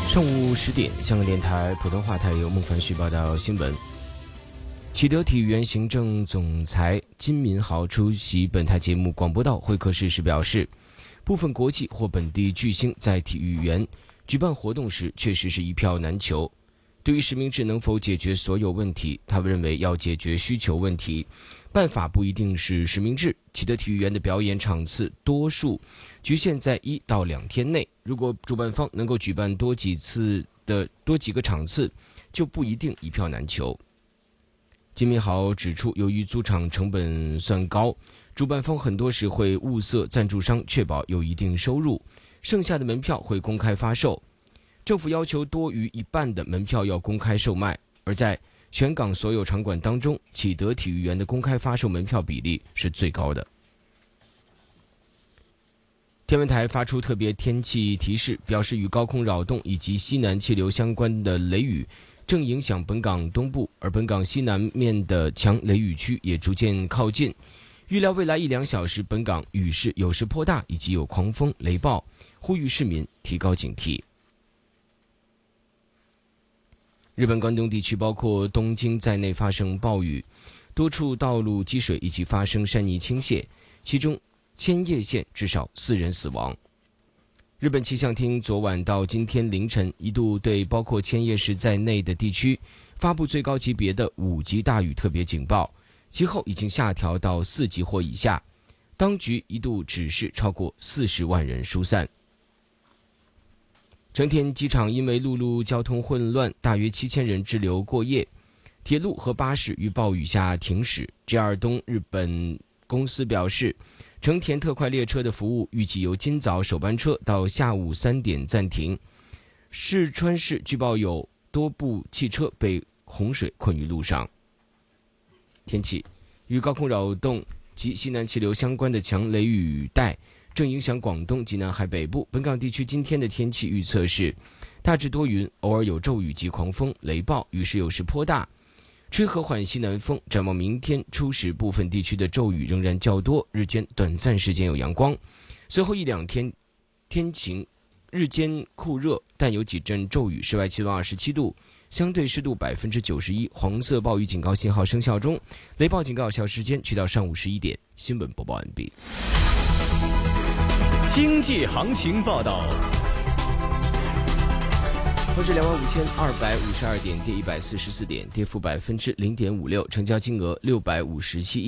上午10点，香港电台普通话台由孟凡旭报道新闻。启德体育园行政总裁金民豪出席本台节目广播道会客室时表示，部分国际或本地巨星在体育园举办活动时确实是一票难求。对于实名制能否解决所有问题，他们认为要解决需求问题，办法不一定是实名制。启德体育园的表演场次多数局限在1到2天内，如果主办方能够举办多几个场次，就不一定一票难求。金民豪指出，由于租场成本算高，主办方很多时会物色赞助商，确保有一定收入，剩下的门票会公开发售。政府要求多于一半的门票要公开售卖，而在全港所有场馆当中，启德体育园的公开发售门票比例是最高的。天文台发出特别天气提示，表示与高空扰动以及西南气流相关的雷雨正影响本港东部，而本港西南面的强雷雨区也逐渐靠近。预料未来1-2小时，本港雨势有时颇大，以及有狂风雷暴，呼吁市民提高警惕。日本关东地区包括东京在内发生暴雨，多处道路积水以及发生山泥倾泻，其中千叶县至少4人死亡。日本气象厅昨晚到今天凌晨一度对包括千叶市在内的地区发布最高级别的5级大雨特别警报，其后已经下调到4级或以下，当局一度指示超过40万人疏散。成田机场因为陆路交通混乱，大约7000人滞留过夜，铁路和巴士于暴雨下停驶。JR 东日本公司表示，成田特快列车的服务预计由今早首班车到下午3点暂停。四川市据报有多部汽车被洪水困于路上。天气，与高空扰动及西南气流相关的强雷雨带正影响广东及南海北部。本港地区今天的天气预测是大致多云，偶尔有骤雨及狂风雷暴，雨势有时颇大，吹和缓西南风。展望明天初时，部分地区的骤雨仍然较多，日间短暂时间有阳光，随后1-2天天晴，日间酷热，但有几阵骤雨。室外气温27度，相对湿度91%，黄色暴雨警告信号生效中，雷暴警告有效时间去到上午11点。新闻播报完毕。 经济行情报道。 沪指25252点，跌144点，跌幅0.56%，成交金额657亿。